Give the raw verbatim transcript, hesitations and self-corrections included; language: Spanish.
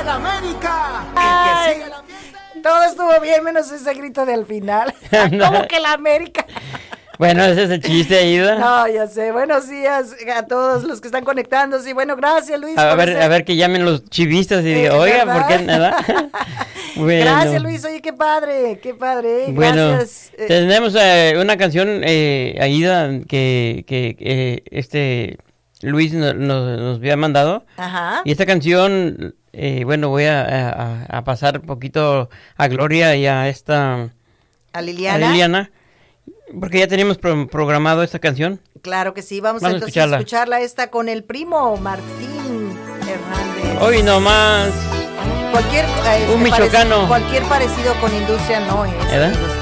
el América! Y que siga la fiesta. Todo estuvo bien, menos ese grito del final. No. ¿Cómo que la América? Bueno, ese es el chiste, Aida. No, ya sé. Buenos días a todos los que están conectándose. Y bueno, gracias, Luis. A por ver, ese- a ver que llamen los chivistas y Eh, digan, oiga, ¿verdad? ¿por qué nada? Bueno. Gracias, Luis. Oye, qué padre, qué padre. eh, Bueno, Gracias. eh, tenemos eh, una canción, eh, Aida, que, que eh, este Luis no- no- nos había mandado. Ajá. Y esta canción, eh, bueno, voy a, a- a pasar un poquito a Gloria y a esta A Liliana. a Liliana, porque ya teníamos pro- programado esta canción. Claro que sí. Vamos, Vamos a entonces escucharla. a escucharla esta con el primo Martín Hernández. Hoy nomás. Cualquier, eh, Un este, michoacano. parec- cualquier parecido con industria no es. ¿Verdad? amigos.